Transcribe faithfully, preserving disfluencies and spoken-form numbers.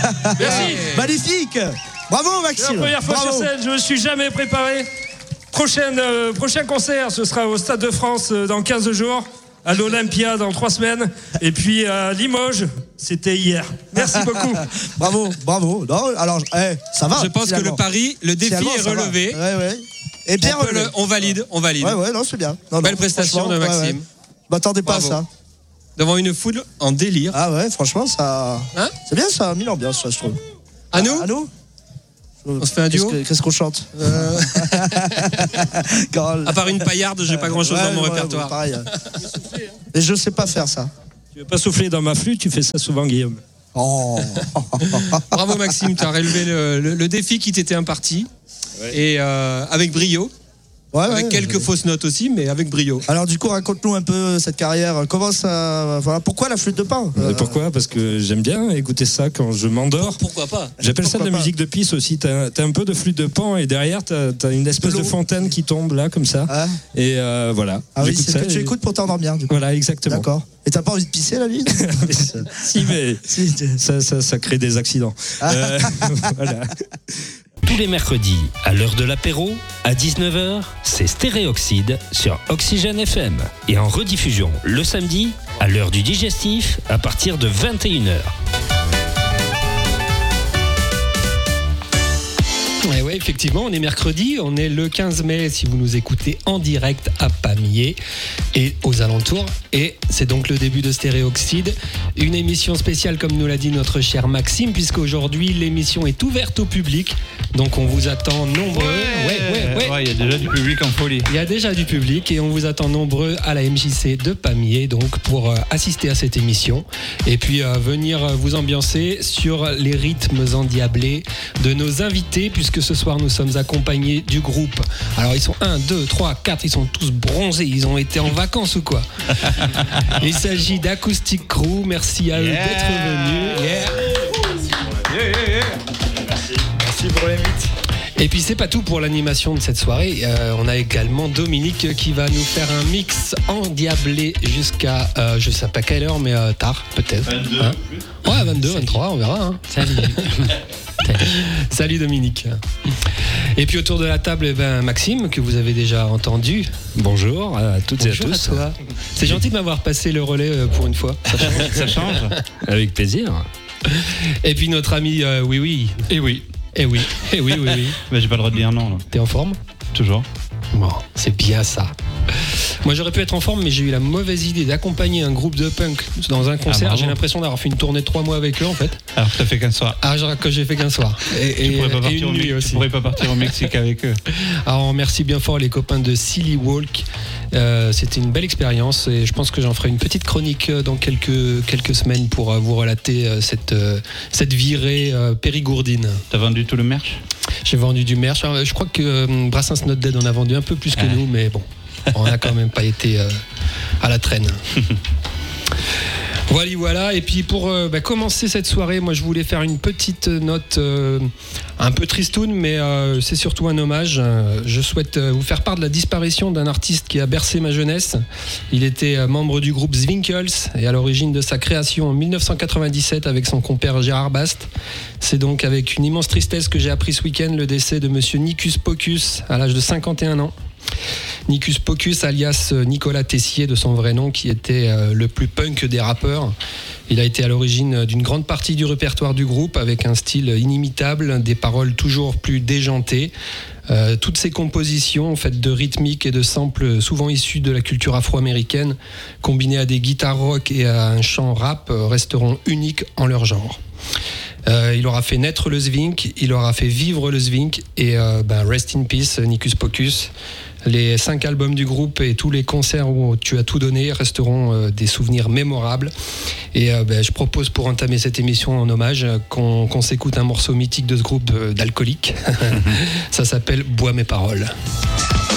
Merci. Magnifique. Bravo Maxime. C'est la première fois Bravo. sur scène, je me suis jamais préparé. Prochaine, euh, prochain concert, ce sera au Stade de France euh, dans quinze jours, à l'Olympia dans trois semaines, et puis à Limoges, c'était hier. Merci beaucoup. Bravo, bravo. Non, alors, eh, ça va. Je pense finalement. que le pari, le défi Finalement, est ça va. relevé. Ouais, ouais. Et bien on, peut relevé. le- on valide, on valide. Ouais, ouais, non, c'est bien. Non, Belle non, prestation de franchement, Maxime. ouais, ouais. M'attendez pas Bravo. à ça. Devant une foule en délire. Ah ouais, franchement, ça. Hein C'est bien, ça a mis l'ambiance, ça, je trouve. À nous À nous On se fait un duo Qu'est-ce que- Qu'est-ce qu'on chante Euh, Quand- À part une paillarde, j'ai pas grand chose Ouais, dans mon ouais, répertoire. ouais, pareil. Et je sais pas faire ça. Tu veux pas souffler dans ma flûte, tu fais ça souvent, Guillaume. Oh. Bravo Maxime, tu as relevé le, le- le défi qui t'était imparti. Et euh, avec brio. Ouais, Avec ouais, quelques ouais. fausses notes aussi, mais avec brio. Alors du coup, raconte-nous un peu cette carrière. Comment ça, voilà, pourquoi la flûte de Pan Et Euh, pourquoi ? Parce que j'aime bien écouter ça quand je m'endors. Pourquoi pas? J'appelle ça de Pourquoi la pas musique de pisse aussi. T'as, t'as un peu de flûte de pan et derrière t'as, t'as une espèce De de, l'eau. fontaine qui tombe là comme ça. Ah, Et euh, voilà. ah oui, J'écoute c'est ce ça que tu et- écoutes pour t'endormir. Du coup. Voilà, exactement. D'accord. Et t'as pas envie de pisser la vie Si, mais Si, tu- ça, ça, ça crée des accidents. Euh, voilà. Tous les mercredis, à l'heure de l'apéro, à dix-neuf heures, c'est Stéréoxyde sur Oxygène F M. Et en rediffusion le samedi, à l'heure du digestif, à partir de vingt et une heures. Et ouais, effectivement, on est mercredi, on est le quinze mai si vous nous écoutez en direct à Pamiers et aux alentours. Et c'est donc le début de Stéréoxyde, une émission spéciale comme nous l'a dit notre cher Maxime, puisqu'aujourd'hui l'émission est ouverte au public. Donc on vous attend nombreux. Ouais, ouais, ouais. Ouais, il y a déjà du public en folie. Il y a déjà du public et on vous attend nombreux à la M J C de Pamiers donc pour euh, assister à cette émission et puis euh, venir euh, vous ambiancer sur les rythmes endiablés de nos invités puisque ce soir nous sommes accompagnés du groupe. Alors ils sont un, deux, trois, quatre, ils sont tous bronzés, ils ont été en vacances ou quoi? Il s'agit d'Acoustic Crew, merci à eux Yeah. d'être venus. Yeah. Yeah, yeah, yeah. Merci pour l'invite. Et puis c'est pas tout pour l'animation de cette soirée. Euh, on a également Dominique qui va nous faire un mix endiablé jusqu'à euh, je sais pas quelle heure, mais euh, tard peut-être. vingt-deux. Hein ouais, vingt-deux, vingt-trois, on verra. Hein. Salut. Salut Dominique. Et puis autour de la table, eh ben, Maxime, que vous avez déjà entendu. Bonjour à toutes Bonjour et à à tous. toi. C'est gentil de m'avoir passé le relais euh, pour une fois. Ça change. Ça change. Avec plaisir. Et puis notre ami, euh, oui, oui. Et oui. Et oui, et oui, oui, oui. Bah, j'ai pas le droit de dire non, là. T'es en forme? Toujours. Bon, c'est bien ça. Moi j'aurais pu être en forme mais j'ai eu la mauvaise idée d'accompagner un groupe de punk dans un concert. bravo. J'ai l'impression d'avoir fait une tournée de trois mois avec eux en fait. Alors, t'as fait qu'un soir. Ah, genre que j'ai fait qu'un soir. Et, Tu et- pourrais, pas et partir au une nuit Mexique- tu aussi. pourrais pas partir au Mexique avec eux. Alors on remercie bien fort les copains de Silly Walk. Euh, C'était une belle expérience et je pense que j'en ferai une petite chronique euh, dans quelques, quelques semaines pour euh, vous relater euh, cette, euh, cette virée euh, périgourdine. T'as vendu tout le merch? J'ai vendu du merch. Alors, je crois que euh, Brassens Not Dead en a vendu un peu plus que Ouais. nous, mais bon, on n'a quand même pas été euh, à la traîne. Voilà, voilà. Et puis pour euh, bah, commencer cette soirée, moi je voulais faire une petite note euh, un peu tristoune, mais euh, c'est surtout un hommage. Euh, Je souhaite euh, vous faire part de la disparition d'un artiste qui a bercé ma jeunesse. Il était euh, membre du groupe Zwinkels et à l'origine de sa création en mille neuf cent quatre-vingt-dix-sept avec son compère Gérard Bast. C'est donc avec une immense tristesse que j'ai appris ce week-end le décès de monsieur Nicus Pocus à l'âge de cinquante et un ans. Nicus Pocus, alias Nicolas Tessier de son vrai nom, qui était euh, le plus punk des rappeurs. Il a été à l'origine d'une grande partie du répertoire du groupe avec un style inimitable, des paroles toujours plus déjantées. Euh, toutes ces compositions faites de rythmiques et de samples souvent issus de la culture afro-américaine, combinées à des guitares rock et à un chant rap, euh, resteront uniques en leur genre. Euh, il aura fait naître le Zwink, il aura fait vivre le Zwink et euh, ben, rest in peace Nicus Pocus. Les cinq albums du groupe et tous les concerts où tu as tout donné resteront euh, des souvenirs mémorables. Et euh, ben, je propose pour entamer cette émission en hommage euh, qu'on, qu'on s'écoute un morceau mythique de ce groupe de, d'alcooliques. Ça s'appelle Bois mes paroles.